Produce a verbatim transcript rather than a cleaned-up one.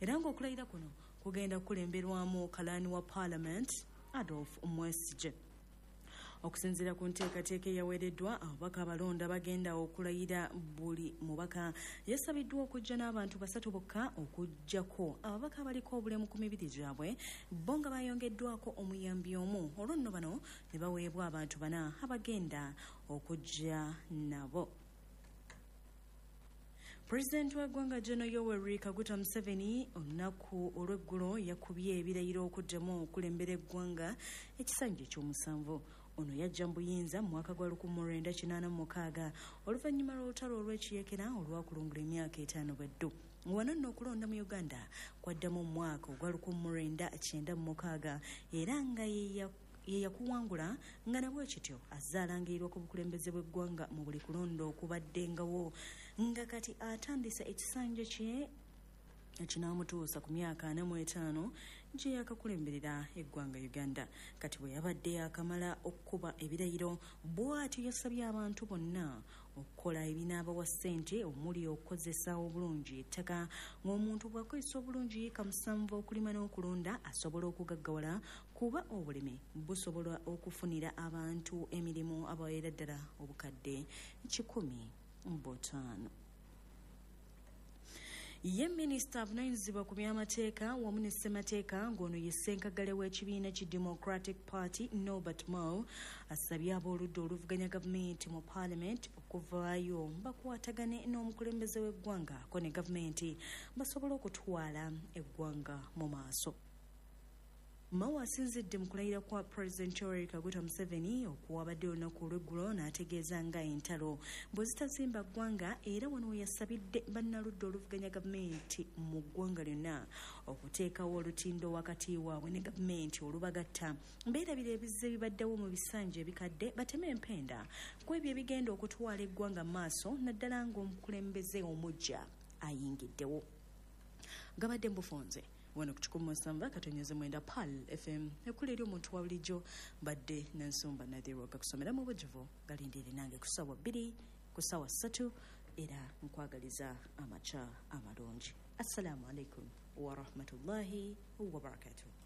era ng'okulayira kuno kugenda kulemberwamu kalani wa Parliament Adolf Mwesigye. Okusinziira ku nteekateeka eyaweereddwa, ababaka abalonda bagenda okulayira. Buli mubaka yasabiddwa okujja n'abantu basatu bokka okujjako ababaka abaliko obulemu ku mibiri gyabwe, bo nga bayongeddwako omuyambi omu. Olwo nno bano ne baweebwa abantu bana abagenda okujja nabo. President w'eggwanga General Yoweri Kaguta Museveni olunaku olw'eggulo yakubye ebirayiro okuddamu okulembera eggwanga ekisanja ky'omusanvu. Ono yajja mu buyinza mu mwaka gwa lukumi mu lwenda kinaana mu mukaaga oluvannyuma lw'olutalo olw'ekiyekera olwakulungula emyaka etaano bweddu. Wano nno okulonda mu Uganda kwaddamu mu mwaka ogwa lukumi mu lwenda kyenda mu mukaaga era nga ye yakuwangula nga nabwe kityo azaalangirirwa ku bukulembeze bw'eggwanga mu buli kulonda okubaddengawo, nga kati atandisa ekisanja kye ekinaamutuusa ku myaka ana mu etaano gye yakakulemberera eggwanga Uganda. Kati bwe yabadde yakamala okukuba ebirayiro, bw'atyo yasabye abantu bonna okukola ebinaabawa ssente omuli okukozesa obulungi ettaka, ng'omuntu bw'akozesa obulungi yiika musanvu okulima n'okulonda asobola okugaggawala, kuba obulimi busobola okufunira abantu emirimu abaweera ddala obukadde kikumi butaano. Ye minisita avunaanyizibwa ku by'amateeka wamu ne ssemateeka ng'ono ye ssenkagale w'ekibiina ki Democratic Party Norbert Mao asabye ab'oludda oluvuganya gavumenti mu Parliament okuvaayo bakwatagane n'omukulembeze w'eggwanga ko ne gavumenti basobole okutwala eggwanga mu maaso. Mao asinzidde mu kulayira kwa President Yoweri Kaguta Museveni okuwabadde olunaku olw'eggulo n'ategeeza nga entalo bwe zitazimba ggwanga, era wano we yasabidde bannaludda oluvuganya gavumenti mu ggwanga lyonna okuteekawo olutindo wakati waabwe ne gavumenti olubagatta beerabira ebizze bibaddewo mu bisanja ebikadde, bateme empenda ku ebyo ebigenda okutwala eggwanga mu maaso, naddala ng'omukulembeze omujja ayingiddewo. Gabadde mbufunze wano ku kikumi musanvu akatonnyeze mwenda P A L F M ekula eri omuntu wa bulijjo badde n'ensumba Nathirwa kakusomera mu bujjuvu galindire nange ku ssaawa bbiri ku ssaawa ssatu era nkwagaliza amaca amalungi. Assalamu alaikum wa rahmatullahi wa barakatuh.